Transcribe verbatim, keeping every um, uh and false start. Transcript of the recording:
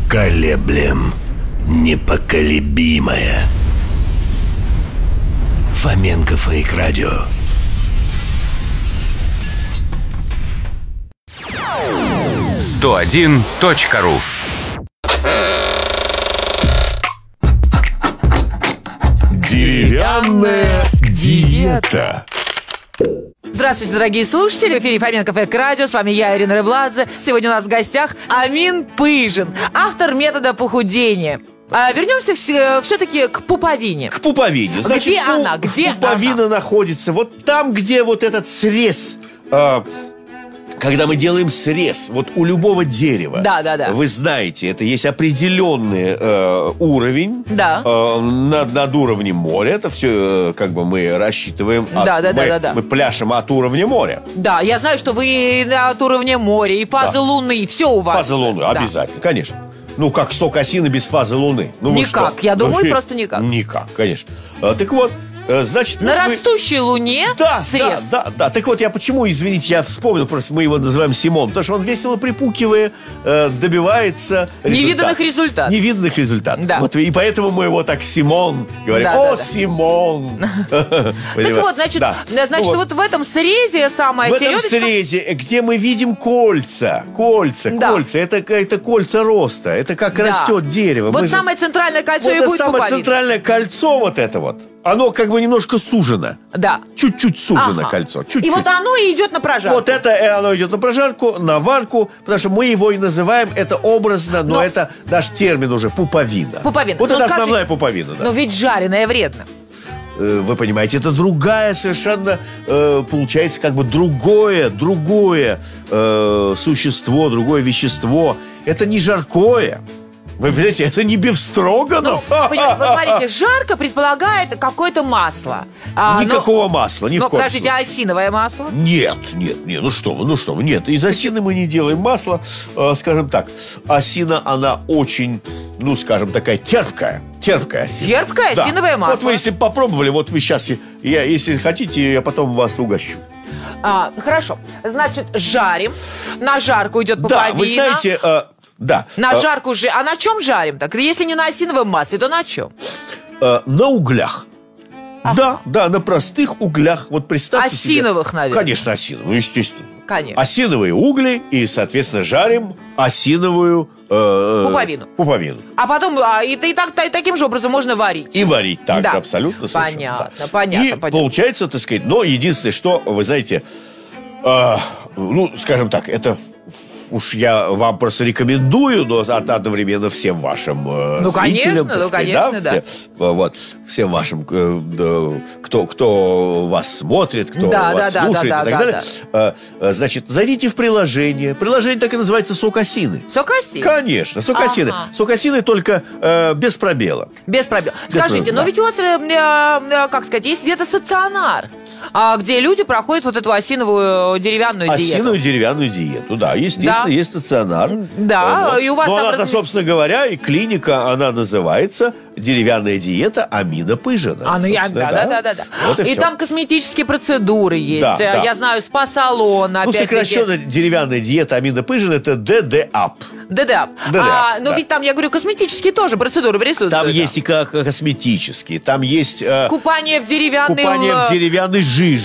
Колеблем непоколебимое. Фоменко Фейк Радио. сто один точка ру. Деревянная диета. Здравствуйте, дорогие слушатели. В эфире Фоменко Фейк Радио. С вами я, Ирина Рыбладзе. Сегодня у нас в гостях Амин Пыжин, автор метода похудения. А вернемся все, все-таки к пуповине. К пуповине. Значит, где пу- она? Где пуповина она? находится вот там, где вот этот срез. э, Когда мы делаем срез, вот у любого дерева, Да, да, да. вы знаете, это есть определенный э, уровень, Да. э, над, над уровнем моря. Это все э, как бы мы рассчитываем. от- Да, да, да, мы, да, да. мы пляшем от уровня моря. Да, я знаю, что вы от уровня моря, и фазы Да. Луны, и все у вас. Фаза Луны, Да. обязательно, конечно. Ну, как сок осины без фазы Луны. Ну, вы Никак, что? я думаю, Ну, просто никак. Никак, конечно. А, так вот, э, значит... На вот мы- растущей Луне Да, срез. да, да, да. Так вот, я почему, извините, я вспомнил, просто мы его называем Симон, потому что он весело припукивая э, добивается Невиданных результатов. Невиданных результатов. Да. Вот, и поэтому мы его так Симон говорим. Да, О, да, да. Симон! Так вот, значит, Да. значит, Ну вот в этом срезе самая в этом середочка. срезе, где мы видим кольца, кольца, Да. кольца, это, это кольца роста, это как Да. растет дерево. Вот Мы же- самое центральное кольцо вот и это будет самое пуповина. центральное кольцо вот это вот, оно как бы немножко сужено. Да. Чуть-чуть сужено Ага. кольцо, чуть-чуть. И вот оно и идет на прожарку. Вот это э, оно идет на прожарку, на варку, потому что мы его и называем, это образно, но, Но- это наш термин уже, пуповина. Пуповина. Вот Ну, это скажи- основная пуповина, да. Но ведь жареное вредно. Э, Вы понимаете, это другая совершенно, э, получается, как бы другое, другое э, существо, другое вещество. Это не жаркое. Вы понимаете, это не Ну, бифстроганов. понимаете, вот смотрите, жарко предполагает какое-то масло. А, но- Никакого масла, ни в Но, коем подождите, случае. а осиновое масло? Нет, нет, нет, ну что вы, ну что вы, нет. Из осины мы не делаем масло, э, скажем так. Осина, она очень, ну, скажем, такая терпкая. Терпкая осина. Терпкое Да. осиновое масло. Вот вы если попробовали, вот вы сейчас, я, если хотите, я потом вас угощу. А, хорошо. Значит, жарим. На жарку идет пуповина. Да, вы знаете, э, да. На э, жарку же. А на чем жарим? Так, если не на осиновом масле, то на чем? э, на углях. Да, да, на простых углях. Вот представьте себе- Осиновых, наверное. Конечно, осиновых, ну, естественно. Конечно. Осиновые угли и, соответственно, жарим осиновую э, Пуповину. пуповину. А потом, а, и, и так, и таким же образом можно варить. И варить так Да. же абсолютно совершенно, Понятно, да. понятно, И понятно. получается, так сказать, но единственное, что, вы знаете, э, ну, скажем так, это уж я вам просто рекомендую, но од- одновременно всем вашим э, Ну, конечно, зрителям, так ну, сказать, конечно, да. все, э, вот, всем вашим, э, да, кто, кто вас смотрит, кто Да, вас да, да, слушает да, и так да, далее, э, э, значит, зайдите в приложение. Приложение так и называется «Сок осины». Сок осин? Конечно, сок осины. Ага. Сок осины только э, без пробела. Без пробел. Без Скажите, пробела, но да. ведь у вас, э, э, э, как сказать, есть где-то стационар, а, где люди проходят вот эту осиновую деревянную диету. Осиную деревянную диету, да. Естественно, Да. есть стационар. Да, Вот. и у вас Но там она-то, разме- собственно говоря, и клиника, она называется «Деревянная диета Амина Пыжина». А, ну я, Собственно, да, да, да, да, да. Вот и, И всё. там косметические процедуры есть. Да, Э, да. Я знаю, спа-салон, Ну, опять-таки. сокращенно деревянная диета Амина Пыжина – это ДДАП. ДДАП. ДДАП, А, но да. ведь там, я говорю, косметические тоже процедуры присутствуют. Там есть и как косметические, там есть э, Купание в деревянной... купание в э, деревянной жиже.